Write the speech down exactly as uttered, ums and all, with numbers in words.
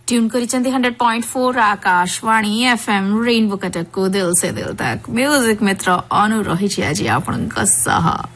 Tune करिचंदी hundred point four Akashvani FM rainbow Cuttack को दिल से दिल तक म्यूजिक मित्र अनु रही आज आपण सह।